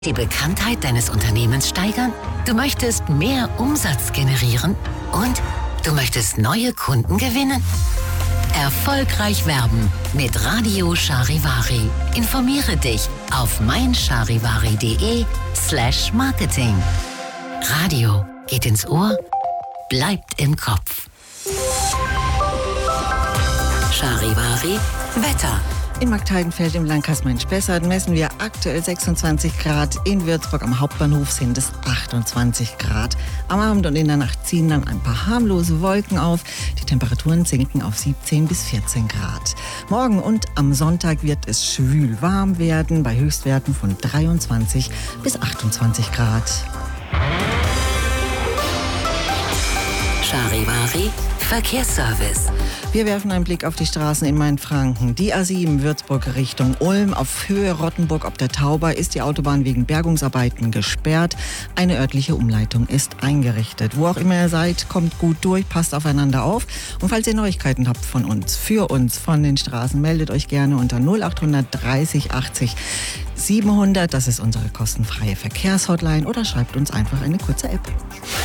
Die Bekanntheit deines Unternehmens steigern? Du möchtest mehr Umsatz generieren? Und du möchtest neue Kunden gewinnen? Erfolgreich werben mit Radio Charivari. Informiere dich auf meincharivari.de/marketing. Radio geht ins Ohr, bleibt im Kopf. Charivari Wetter. In Marktheidenfeld im Landkreis Main-Spessart messen wir aktuell 26 Grad. In Würzburg am Hauptbahnhof sind es 28 Grad. Am Abend und in der Nacht ziehen dann ein paar harmlose Wolken auf. Die Temperaturen sinken auf 17 bis 14 Grad. Morgen und am Sonntag wird es schwül warm werden, bei Höchstwerten von 23 bis 28 Grad. Charivari Verkehrsservice. Wir werfen einen Blick auf die Straßen in Mainfranken. Die A7 Würzburg Richtung Ulm auf Höhe Rottenburg ob der Tauber ist die Autobahn wegen Bergungsarbeiten gesperrt. Eine örtliche Umleitung ist eingerichtet. Wo auch immer ihr seid, kommt gut durch, passt aufeinander auf. Und falls ihr Neuigkeiten habt von uns, für uns, von den Straßen, meldet euch gerne unter 0800 30 80 700. Das ist unsere kostenfreie Verkehrshotline oder schreibt uns einfach eine kurze App.